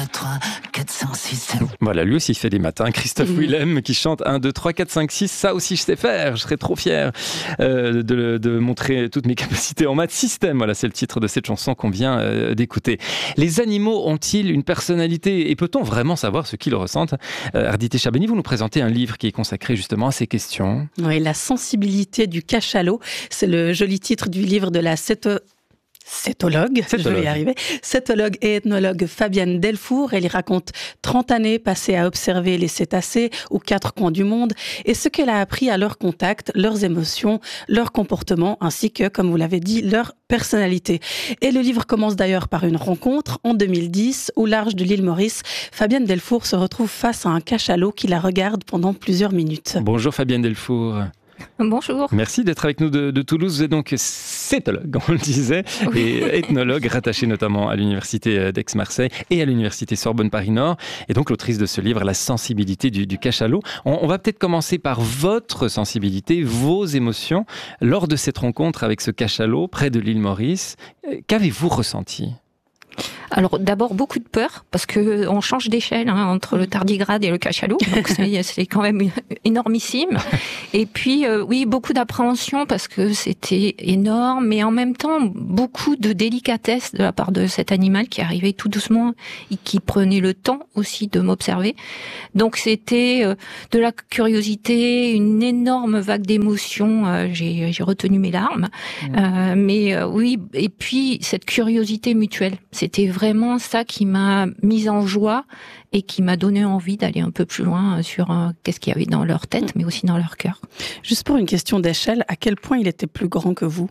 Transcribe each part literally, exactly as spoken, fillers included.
deux, trois, quatre, cinq, six, sept. Voilà, lui aussi il fait des matins. Christophe mmh. Willem qui chante un, deux, trois, quatre, cinq, six. Ça aussi je sais faire. Je serais trop fier euh, de, de montrer toutes mes capacités en maths. Système, voilà, c'est le titre de cette chanson qu'on vient euh, d'écouter. Les animaux ont-ils une personnalité et peut-on vraiment savoir ce qu'ils ressentent? euh, Ardité Chabeni, vous nous présentez un livre qui est consacré justement à ces questions. Oui, la sensibilité du cachalot. C'est le joli titre du livre de la céto... Cétologue, je vais y arriver. Cétologue et ethnologue Fabienne Delfour. Elle y raconte trente années passées à observer les cétacés aux quatre coins du monde et ce qu'elle a appris à leur contact, leurs émotions, leur comportement, ainsi que, comme vous l'avez dit, leur personnalité. Et le livre commence d'ailleurs par une rencontre en deux mille dix, au large de l'île Maurice. Fabienne Delfour se retrouve face à un cachalot qui la regarde pendant plusieurs minutes. Bonjour Fabienne Delfour. Bonjour. Merci d'être avec nous de, de Toulouse. Vous êtes donc cétologue, on le disait, oui. Et ethnologue, rattaché notamment à l'université d'Aix-Marseille et à l'université Sorbonne Paris-Nord. Et donc l'autrice de ce livre, La sensibilité du, du cachalot. On, on va peut-être commencer par votre sensibilité, vos émotions lors de cette rencontre avec ce cachalot près de l'île Maurice. Qu'avez-vous ressenti ? Alors d'abord beaucoup de peur parce que on change d'échelle hein, entre le tardigrade et le cachalot, donc c'est, c'est quand même énormissime. Et puis euh, oui, beaucoup d'appréhension parce que c'était énorme, mais en même temps beaucoup de délicatesse de la part de cet animal qui arrivait tout doucement et qui prenait le temps aussi de m'observer. Donc c'était euh, de la curiosité, une énorme vague d'émotions. Euh, j'ai, j'ai retenu mes larmes, mmh. euh, mais euh, oui, et puis cette curiosité mutuelle. C'était vraiment ça qui m'a mise en joie et qui m'a donné envie d'aller un peu plus loin sur euh, qu'est-ce qu'il y avait dans leur tête, mais aussi dans leur cœur. Juste pour une question d'échelle, à quel point il était plus grand que vous ?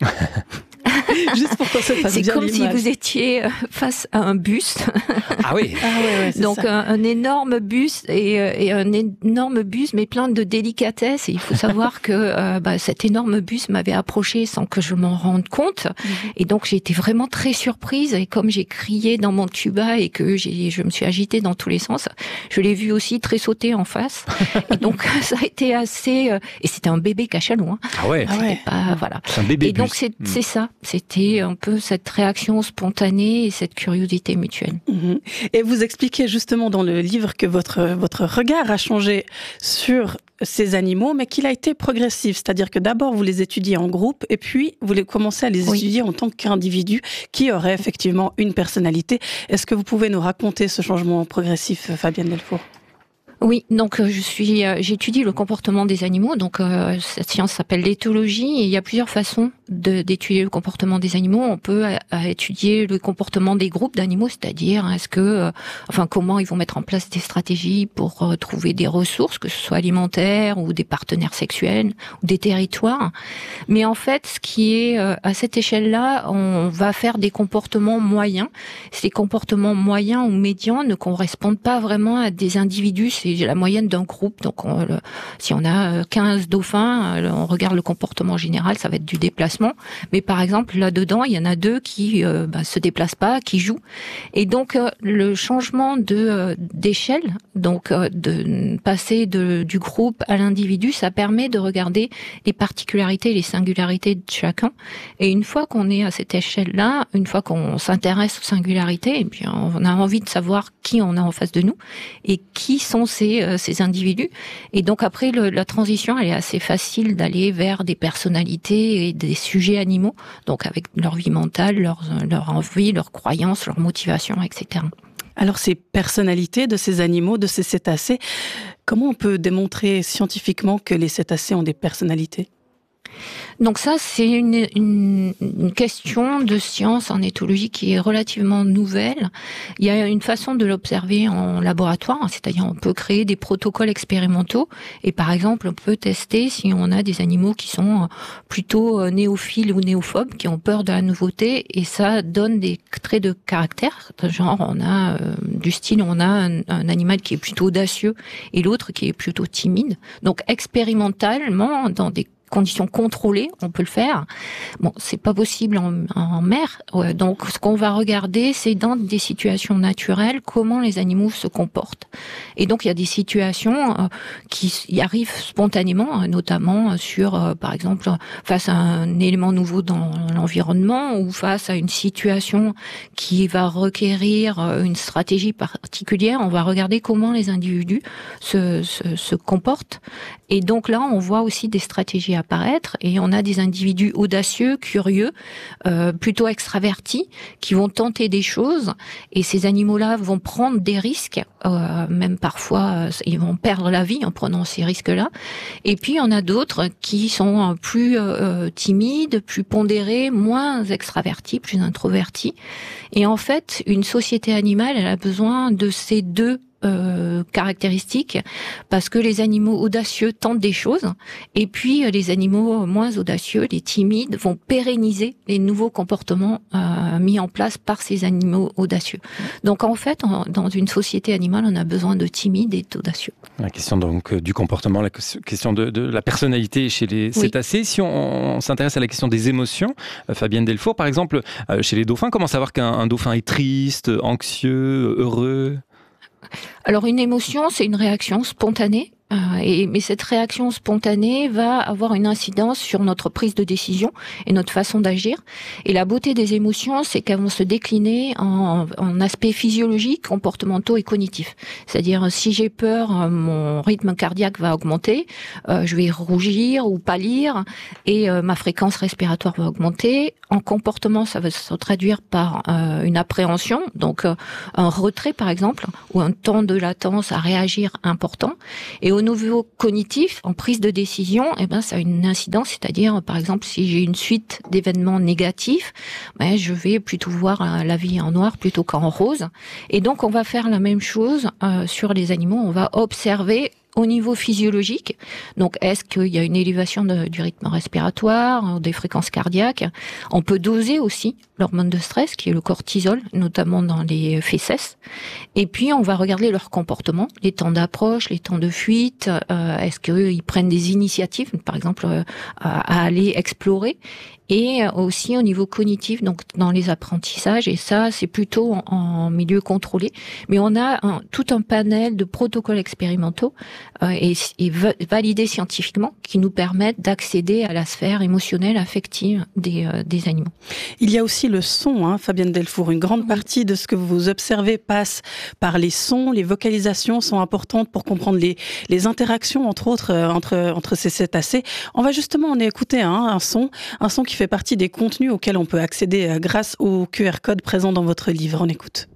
Juste pour qu'on se fasse c'est bien comme l'image. Si vous étiez face à un bus. Ah oui. Ah ouais, ouais, c'est donc ça. Un, un énorme bus et, et un énorme bus mais plein de délicatesse. Et il faut savoir que euh, bah, cet énorme bus m'avait approché sans que je m'en rende compte. Mm-hmm. Et donc j'ai été vraiment très surprise. Et comme j'ai crié dans mon tuba et que j'ai, je me suis agitée dans tous les sens, je l'ai vu aussi très sauter en face. Et donc ça a été assez. Euh, et c'était un bébé cachalot. Hein. Ah ouais. C'était ah ouais. pas voilà. C'est un bébé et donc bus. c'est, mm. c'est ça. C'était un peu cette réaction spontanée et cette curiosité mutuelle. Mmh. Et vous expliquez justement dans le livre que votre, votre regard a changé sur ces animaux, mais qu'il a été progressif. C'est-à-dire que d'abord, vous les étudiez en groupe et puis vous les commencez à les oui. étudier en tant qu'individu qui aurait effectivement une personnalité. Est-ce que vous pouvez nous raconter ce changement progressif, Fabienne Delfour ? Oui, donc je suis, euh, j'étudie le comportement des animaux. Donc euh, cette science s'appelle l'éthologie et il y a plusieurs façons de, d'étudier le comportement des animaux. On peut euh, étudier le comportement des groupes d'animaux, c'est-à-dire est-ce que, euh, enfin comment ils vont mettre en place des stratégies pour euh, trouver des ressources, que ce soit alimentaires ou des partenaires sexuels ou des territoires. Mais en fait, ce qui est euh, à cette échelle-là, on va faire des comportements moyens. Ces comportements moyens ou médians ne correspondent pas vraiment à des individus. C'est la moyenne d'un groupe. Donc, on, le, si on a quinze dauphins, on regarde le comportement général, ça va être du déplacement. Mais par exemple, là-dedans, il y en a deux qui euh, bah, se déplacent pas, qui jouent. Et donc, euh, le changement de euh, d'échelle, donc euh, de passer de, du groupe à l'individu, ça permet de regarder les particularités, les singularités de chacun. Et une fois qu'on est à cette échelle-là, une fois qu'on s'intéresse aux singularités, et puis on a envie de savoir qui on a en face de nous et qui sont ces, euh, ces individus. Et donc après, le, la transition, elle est assez facile d'aller vers des personnalités et des sujets animaux, donc avec leur vie mentale, leur, leur envie, leurs croyances, leurs motivations, et cetera. Alors ces personnalités de ces animaux, de ces cétacés, comment on peut démontrer scientifiquement que les cétacés ont des personnalités ? Donc ça, c'est une, une, une question de science en éthologie qui est relativement nouvelle. Il y a une façon de l'observer en laboratoire, c'est-à-dire on peut créer des protocoles expérimentaux et par exemple on peut tester si on a des animaux qui sont plutôt néophiles ou néophobes, qui ont peur de la nouveauté et ça donne des traits de caractère, genre on a euh, du style on a un, un animal qui est plutôt audacieux et l'autre qui est plutôt timide. Donc expérimentalement, dans des conditions contrôlées, on peut le faire. Bon, c'est pas possible en, en mer. Ouais, donc, ce qu'on va regarder, c'est dans des situations naturelles, comment les animaux se comportent. Et donc, il y a des situations euh, qui y arrivent spontanément, notamment sur, euh, par exemple, face à un élément nouveau dans l'environnement ou face à une situation qui va requérir une stratégie particulière. On va regarder comment les individus se, se, se comportent. Et donc là, on voit aussi des stratégies apparaître et on a des individus audacieux, curieux, euh, plutôt extravertis, qui vont tenter des choses et ces animaux-là vont prendre des risques, euh, même parfois ils vont perdre la vie en prenant ces risques-là. Et puis on a d'autres qui sont plus euh, timides, plus pondérés, moins extravertis, plus introvertis. Et en fait, une société animale, elle a besoin de ces deux Euh, caractéristiques parce que les animaux audacieux tentent des choses et puis euh, les animaux moins audacieux, les timides, vont pérenniser les nouveaux comportements euh, mis en place par ces animaux audacieux. Donc en fait, en, dans une société animale, on a besoin de timides et d'audacieux. La question donc du comportement, la question de, de la personnalité chez les cétacés. Oui. Si on, on s'intéresse à la question des émotions, euh, Fabienne Delfour, par exemple, euh, chez les dauphins, comment savoir qu'un dauphin est triste, anxieux, heureux ? Alors une émotion, c'est une réaction spontanée. Euh, et, mais cette réaction spontanée va avoir une incidence sur notre prise de décision et notre façon d'agir. Et la beauté des émotions, c'est qu'elles vont se décliner en, en aspects physiologiques, comportementaux et cognitifs. C'est-à-dire, si j'ai peur, mon rythme cardiaque va augmenter, euh, je vais rougir ou pâlir, et euh, ma fréquence respiratoire va augmenter. En comportement, ça va se traduire par euh, une appréhension, donc euh, un retrait par exemple, ou un temps de latence à réagir important. Et au niveau cognitif, en prise de décision, eh ben, ça a une incidence, c'est-à-dire, par exemple, si j'ai une suite d'événements négatifs, ben, je vais plutôt voir la vie en noir plutôt qu'en rose. Et donc, on va faire la même chose euh, sur les animaux. On va observer au niveau physiologique, donc est-ce qu'il y a une élévation de, du rythme respiratoire, des fréquences cardiaques. On peut doser aussi l'hormone de stress, qui est le cortisol, notamment dans les fesses. Et puis, on va regarder leur comportement, les temps d'approche, les temps de fuite. Euh, est-ce qu'ils prennent des initiatives, par exemple, euh, à, à aller explorer. Et aussi au niveau cognitif, donc dans les apprentissages, et ça c'est plutôt en, en milieu contrôlé, mais on a un, tout un panel de protocoles expérimentaux euh, et, et validés scientifiquement qui nous permettent d'accéder à la sphère émotionnelle, affective des, euh, des animaux. Il y a aussi le son, hein, Fabienne Delfour. Une grande partie de ce que vous observez passe par les sons. Les vocalisations sont importantes pour comprendre les, les interactions, entre autres, euh, entre, entre ces cétacés. On va justement en écouter hein, un son, un son qui fait partie des contenus auxquels on peut accéder euh, grâce au Q R code présent dans votre livre. On écoute.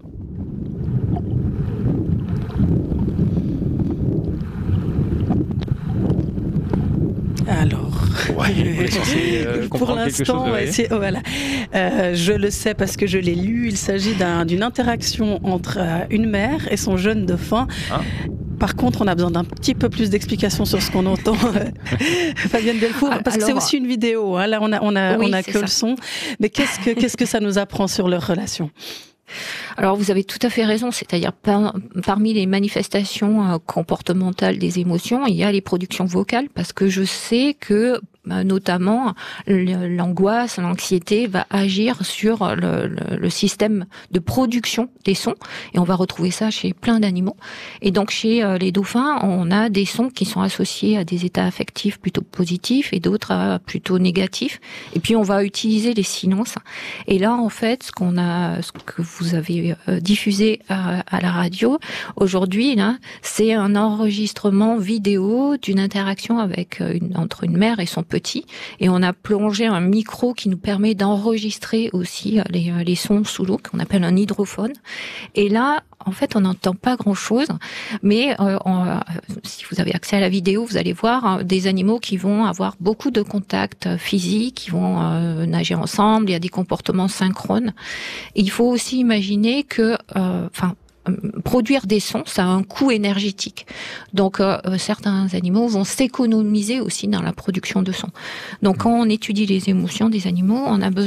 Alors, ouais, censé, euh, pour l'instant, ouais, c'est, oh, voilà. euh, je le sais parce que je l'ai lu. Il s'agit d'un, d'une interaction entre euh, une mère et son jeune dauphin. Hein? Par contre, on a besoin d'un petit peu plus d'explications sur ce qu'on entend, Fabienne Delfour, parce Alors, que c'est aussi une vidéo. Hein. Là, on a, on a, oui, on a que ça. Le son. Mais qu'est-ce que, qu'est-ce que ça nous apprend sur leur relation ? Alors vous avez tout à fait raison, c'est-à-dire par, parmi les manifestations euh, comportementales des émotions, il y a les productions vocales, parce que je sais que notamment l'angoisse, l'anxiété va agir sur le, le, le système de production des sons, et on va retrouver ça chez plein d'animaux. Et donc chez les dauphins, on a des sons qui sont associés à des états affectifs plutôt positifs et d'autres à plutôt négatifs. Et puis on va utiliser les silences. Et là, en fait, ce qu'on a, ce que vous avez diffusé à, à la radio aujourd'hui, là, c'est un enregistrement vidéo d'une interaction avec une, entre une mère et son petit. Et on a plongé un micro qui nous permet d'enregistrer aussi les, les sons sous l'eau, qu'on appelle un hydrophone. Et là, en fait, on n'entend pas grand-chose, mais euh, on, si vous avez accès à la vidéo, vous allez voir hein, des animaux qui vont avoir beaucoup de contacts physiques, qui vont euh, nager ensemble, il y a des comportements synchrones. Et il faut aussi imaginer que, enfin, euh, produire des sons, ça a un coût énergétique. Donc, euh, certains animaux vont s'économiser aussi dans la production de sons. Donc, quand on étudie les émotions des animaux, on a besoin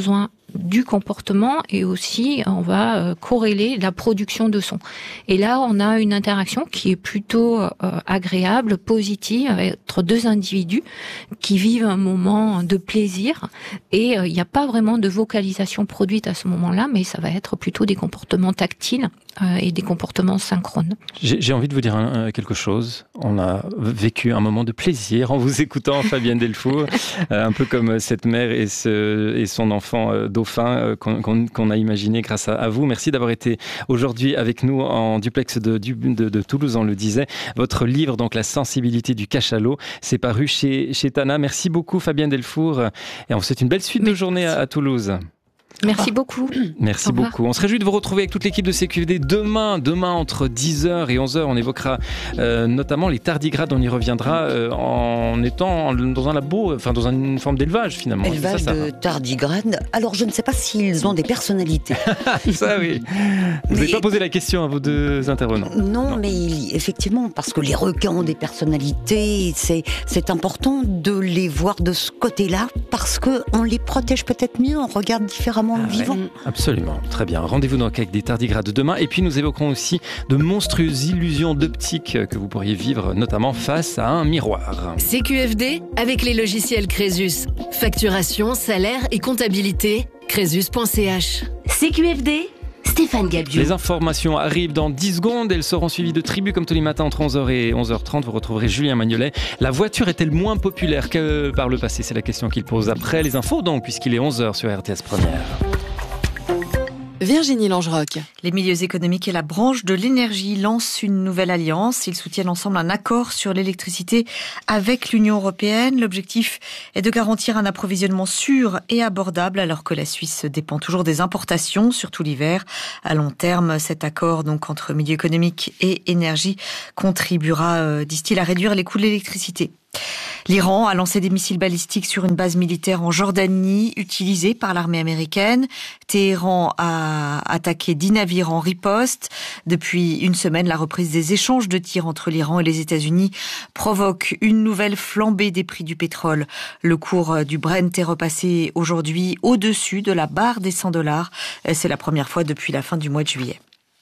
du comportement et aussi on va euh, corréler la production de son. Et là, on a une interaction qui est plutôt euh, agréable, positive, entre deux individus qui vivent un moment de plaisir et euh, il n'y a pas vraiment de vocalisation produite à ce moment-là, mais ça va être plutôt des comportements tactiles euh, et des comportements synchrones. J'ai, j'ai envie de vous dire un, quelque chose. On a vécu un moment de plaisir en vous écoutant, Fabienne Delfour, euh, un peu comme cette mère et, ce, et son enfant euh, dauphin euh, qu'on, qu'on, qu'on a imaginé grâce à, à vous. Merci d'avoir été aujourd'hui avec nous en duplex de, de, de Toulouse, on le disait. Votre livre, donc La sensibilité du cachalot, c'est paru chez, chez Tana. Merci beaucoup, Fabienne Delfour. Et on vous souhaite une belle suite Merci. de journée à, à Toulouse. Merci beaucoup. Merci beaucoup. On se réjouit de vous retrouver avec toute l'équipe de C Q F D demain. Demain, entre dix heures et onze heures, on évoquera euh, notamment les tardigrades. On y reviendra euh, en étant dans un labo, enfin dans une forme d'élevage finalement. Élevage ça, de tardigrades. Alors, je ne sais pas s'ils ont des personnalités. Ça, oui. Vous n'avez pas posé la question à vos deux intervenants. Non, non, mais effectivement, parce que les requins ont des personnalités, c'est, c'est important de les voir de ce côté-là, parce qu'on les protège peut-être mieux, on regarde différemment. Ah vivant. Ouais, absolument, très bien. Rendez-vous donc avec des tardigrades demain. Et puis nous évoquerons aussi de monstrueuses illusions d'optique que vous pourriez vivre, notamment face à un miroir. C Q F D avec les logiciels Crésus. Facturation, salaire et comptabilité. Crésus point c h. C Q F D, Stéphane Gabiou. Les informations arrivent dans dix secondes. Elles seront suivies de Tribu comme tous les matins entre onze heures et onze heures trente. Vous retrouverez Julien Magnolet. La voiture est-elle moins populaire que par le passé? C'est la question qu'il pose après les infos, donc, puisqu'il est onze heures sur R T S Première. Virginie Langeroc. Les milieux économiques et la branche de l'énergie lancent une nouvelle alliance. Ils soutiennent ensemble un accord sur l'électricité avec l'Union européenne. L'objectif est de garantir un approvisionnement sûr et abordable alors que la Suisse dépend toujours des importations, surtout l'hiver. À long terme, cet accord donc entre milieux économiques et énergie contribuera, euh, disent-ils, à réduire les coûts de l'électricité. L'Iran a lancé des missiles balistiques sur une base militaire en Jordanie utilisée par l'armée américaine. Téhéran a attaqué dix navires en riposte. Depuis une semaine, la reprise des échanges de tirs entre l'Iran et les États-Unis provoque une nouvelle flambée des prix du pétrole. Le cours du Brent est repassé aujourd'hui au-dessus de la barre des cent dollars. C'est la première fois depuis la fin du mois de juillet.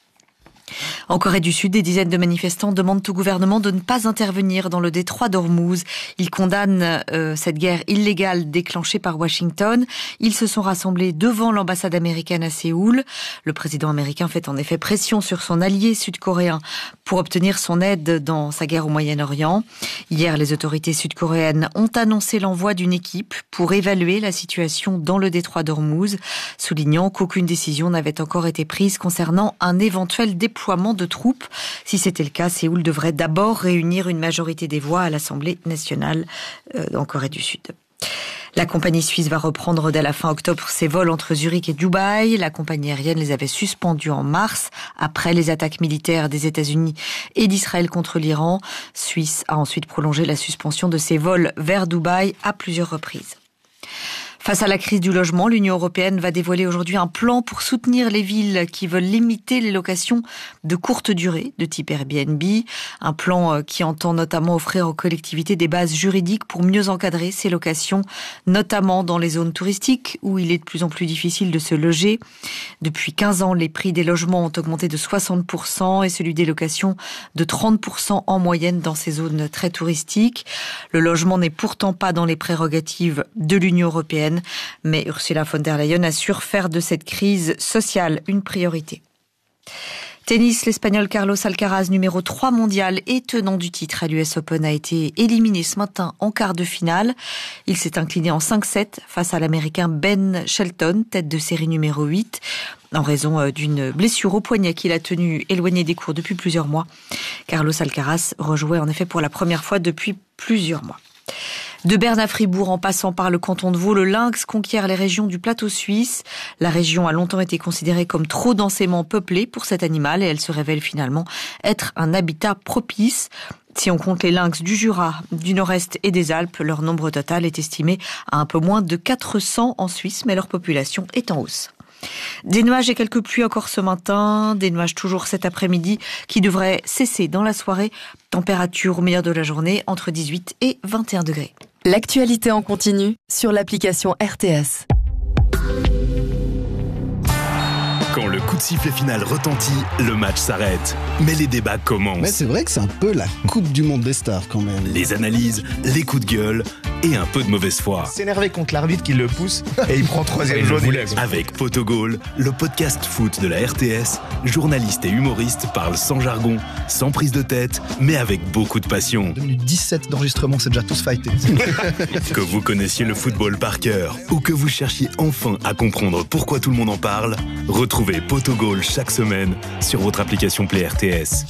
En Corée du Sud, des dizaines de manifestants demandent au gouvernement de ne pas intervenir dans le détroit d'Ormuz. Ils condamnent euh, cette guerre illégale déclenchée par Washington. Ils se sont rassemblés devant l'ambassade américaine à Séoul. Le président américain fait en effet pression sur son allié sud-coréen pour obtenir son aide dans sa guerre au Moyen-Orient. Hier, les autorités sud-coréennes ont annoncé l'envoi d'une équipe pour évaluer la situation dans le détroit d'Ormuz, soulignant qu'aucune décision n'avait encore été prise concernant un éventuel déploiement de troupes. Si c'était le cas, Séoul devrait d'abord réunir une majorité des voix à l'Assemblée nationale euh, en Corée du Sud. La compagnie suisse va reprendre dès la fin octobre ses vols entre Zurich et Dubaï. La compagnie aérienne les avait suspendus en mars après les attaques militaires des États-Unis et d'Israël contre l'Iran. Suisse a ensuite prolongé la suspension de ses vols vers Dubaï à plusieurs reprises. Face à la crise du logement, l'Union européenne va dévoiler aujourd'hui un plan pour soutenir les villes qui veulent limiter les locations de courte durée, de type Airbnb. Un plan qui entend notamment offrir aux collectivités des bases juridiques pour mieux encadrer ces locations, notamment dans les zones touristiques où il est de plus en plus difficile de se loger. Depuis quinze ans, les prix des logements ont augmenté de soixante pour cent et celui des locations de trente pour cent en moyenne dans ces zones très touristiques. Le logement n'est pourtant pas dans les prérogatives de l'Union européenne. Mais Ursula von der Leyen assure faire de cette crise sociale une priorité. Tennis, l'Espagnol Carlos Alcaraz, numéro trois mondial et tenant du titre à l'U S Open, a été éliminé ce matin en quart de finale. Il s'est incliné en cinq sept face à l'Américain Ben Shelton, tête de série numéro huit, en raison d'une blessure au poignet qu'il a tenu éloigné des courts depuis plusieurs mois. Carlos Alcaraz rejouait en effet pour la première fois depuis plusieurs mois. De Berne à Fribourg, en passant par le canton de Vaud, le lynx conquiert les régions du plateau suisse. La région a longtemps été considérée comme trop densément peuplée pour cet animal et elle se révèle finalement être un habitat propice. Si on compte les lynx du Jura, du Nord-Est et des Alpes, leur nombre total est estimé à un peu moins de quatre cents en Suisse, mais leur population est en hausse. Des nuages et quelques pluies encore ce matin, des nuages toujours cet après-midi qui devraient cesser dans la soirée. Température au meilleur de la journée entre dix-huit et vingt et un degrés. L'actualité en continu sur l'application R T S. de sifflet final retentit, le match s'arrête. Mais les débats commencent. Mais c'est vrai que c'est un peu la Coupe du Monde des stars quand même. Les analyses, les coups de gueule et un peu de mauvaise foi. S'énerver contre l'arbitre qui le pousse et il prend troisième jaune. Avec Potogol, le podcast foot de la R T S, journalistes et humoristes parlent sans jargon, sans prise de tête, mais avec beaucoup de passion. Devenu dix-sept d'enregistrement, c'est déjà tous fightés. Que vous connaissiez le football par cœur ou que vous cherchiez enfin à comprendre pourquoi tout le monde en parle, retrouvez Potogol chaque semaine sur votre application Play R T S.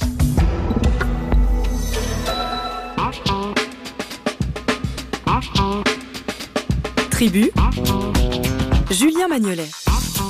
Tribu, Julien Magnolet.